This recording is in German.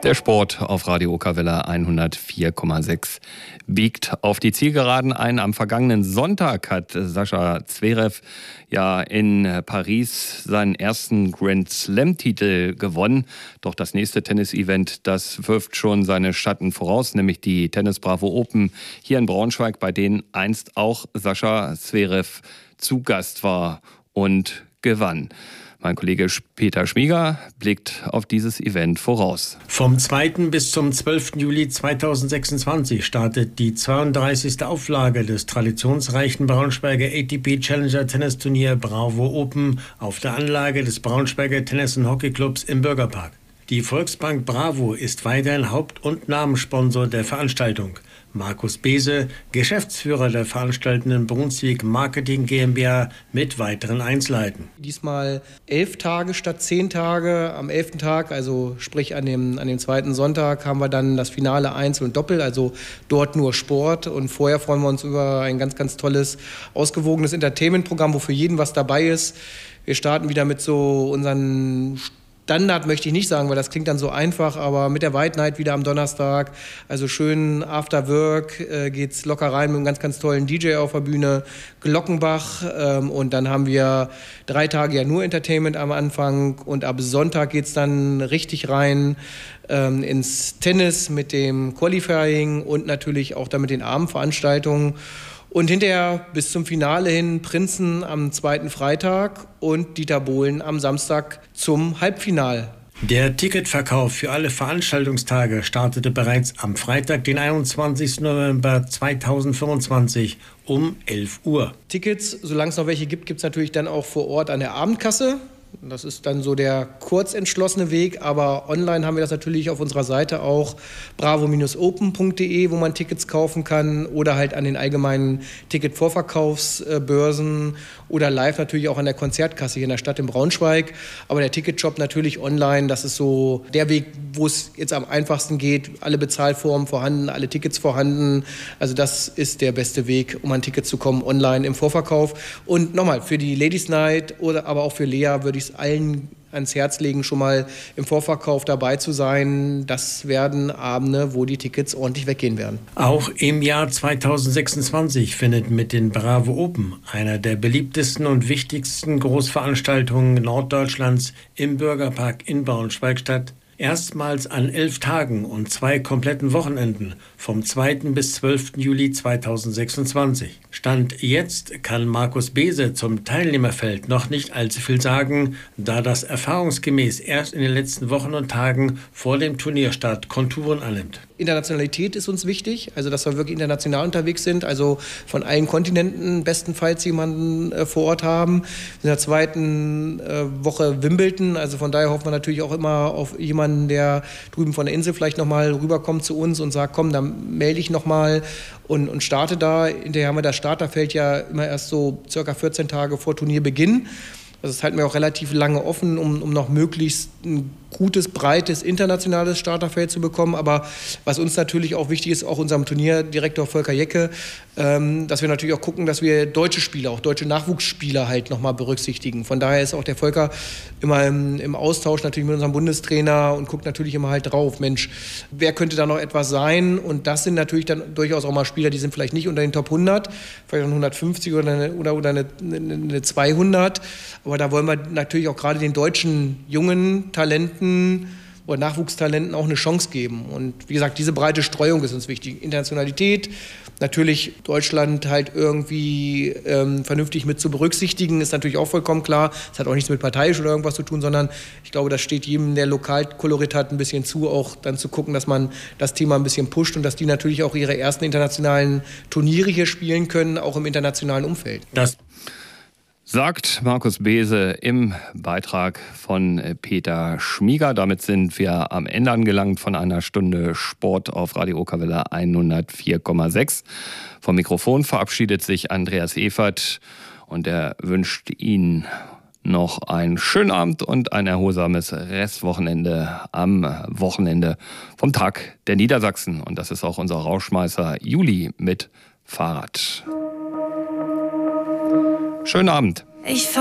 Der Sport auf Radio Okerwelle 104,6 biegt auf die Zielgeraden ein. Am vergangenen Sonntag hat Sascha Zverev ja in Paris seinen ersten Grand Slam-Titel gewonnen. Doch das nächste Tennis-Event, das wirft schon seine Schatten voraus, nämlich die Tennis Bravo Open hier in Braunschweig, bei denen einst auch Sascha Zverev zu Gast war und gewann. Mein Kollege Peter Schmieger blickt auf dieses Event voraus. Vom 2. bis zum 12. Juli 2026 startet die 32. Auflage des traditionsreichen Braunschweiger ATP Challenger Tennisturnier Bravo Open auf der Anlage des Braunschweiger Tennis- und Hockeyclubs im Bürgerpark. Die Volksbank Bravo ist weiterhin Haupt- und Namenssponsor der Veranstaltung. Markus Bese, Geschäftsführer der veranstaltenden Brunswick Marketing GmbH, mit weiteren Einzelheiten. Diesmal 11 Tage statt 10 Tage. Am 11. Tag, also sprich an dem zweiten Sonntag, haben wir dann das Finale Einzel und Doppel, also dort nur Sport. Und vorher freuen wir uns über ein ganz, ganz tolles, ausgewogenes Entertainment-Programm, wo für jeden was dabei ist. Wir starten wieder mit so unseren Standard möchte ich nicht sagen, weil das klingt dann so einfach, aber mit der White Night wieder am Donnerstag, also schön After Work, geht's locker rein mit einem ganz, ganz tollen DJ auf der Bühne, Glockenbach, und dann haben wir 3 Tage ja nur Entertainment am Anfang und ab Sonntag geht's dann richtig rein ins Tennis mit dem Qualifying und natürlich auch dann mit den Abendveranstaltungen. Und hinterher bis zum Finale hin Prinzen am 2. Freitag und Dieter Bohlen am Samstag zum Halbfinal. Der Ticketverkauf für alle Veranstaltungstage startete bereits am Freitag, den 21. November 2025 um 11 Uhr. Tickets, solange es noch welche gibt, gibt es natürlich dann auch vor Ort an der Abendkasse. Das ist dann so der kurzentschlossene Weg, aber online haben wir das natürlich auf unserer Seite auch bravo-open.de, wo man Tickets kaufen kann oder halt an den allgemeinen Ticketvorverkaufsbörsen oder live natürlich auch an der Konzertkasse hier in der Stadt in Braunschweig. Aber der Ticketshop natürlich online, das ist so der Weg, wo es jetzt am einfachsten geht. Alle Bezahlformen vorhanden, alle Tickets vorhanden. Also das ist der beste Weg, um an Tickets zu kommen, online im Vorverkauf. Und nochmal, für die Ladies Night oder aber auch für Lea würde ich es allen ans Herz legen, schon mal im Vorverkauf dabei zu sein. Das werden Abende, wo die Tickets ordentlich weggehen werden. Auch im Jahr 2026 findet mit den Bravo Open, einer der beliebtesten und wichtigsten Großveranstaltungen Norddeutschlands, im Bürgerpark in Braunschweig statt. Erstmals an 11 Tagen und 2 kompletten Wochenenden vom 2. bis 12. Juli 2026. Stand jetzt kann Markus Bese zum Teilnehmerfeld noch nicht allzu viel sagen, da das erfahrungsgemäß erst in den letzten Wochen und Tagen vor dem Turnierstart Konturen annimmt. Internationalität ist uns wichtig, also dass wir wirklich international unterwegs sind, also von allen Kontinenten bestenfalls jemanden vor Ort haben. In der zweiten Woche Wimbledon, also von daher hoffen wir natürlich auch immer auf jemanden, der drüben von der Insel vielleicht nochmal rüberkommt zu uns und sagt, komm, dann melde ich nochmal und starte da. Hinterher haben wir das Starterfeld ja immer erst so circa 14 Tage vor Turnierbeginn. Also das halten wir auch relativ lange offen, um noch möglichst ein gutes, breites, internationales Starterfeld zu bekommen. Aber was uns natürlich auch wichtig ist, auch unserem Turnierdirektor Volker Jecke, dass wir natürlich auch gucken, dass wir deutsche Spieler, auch deutsche Nachwuchsspieler halt nochmal berücksichtigen. Von daher ist auch der Volker immer im Austausch natürlich mit unserem Bundestrainer und guckt natürlich immer halt drauf, Mensch, wer könnte da noch etwas sein? Und das sind natürlich dann durchaus auch mal Spieler, die sind vielleicht nicht unter den Top 100, vielleicht eine 150 oder eine 200. Aber da wollen wir natürlich auch gerade den deutschen jungen Talenten oder Nachwuchstalenten auch eine Chance geben. Und wie gesagt, diese breite Streuung ist uns wichtig. Internationalität, natürlich Deutschland halt irgendwie vernünftig mit zu berücksichtigen, ist natürlich auch vollkommen klar. Das hat auch nichts mit parteiisch oder irgendwas zu tun, sondern ich glaube, das steht jedem, der Lokalkolorit hat, ein bisschen zu, auch dann zu gucken, dass man das Thema ein bisschen pusht und dass die natürlich auch ihre ersten internationalen Turniere hier spielen können, auch im internationalen Umfeld. Das sagt Markus Bese im Beitrag von Peter Schmieger. Damit sind wir am Ende angelangt von einer Stunde Sport auf Radio Okerwelle 104,6. Vom Mikrofon verabschiedet sich Andreas Evert und er wünscht Ihnen noch einen schönen Abend und ein erholsames Restwochenende am Wochenende vom Tag der Niedersachsen. Und das ist auch unser Rauschmeißer Juli mit Fahrrad. Schönen Abend.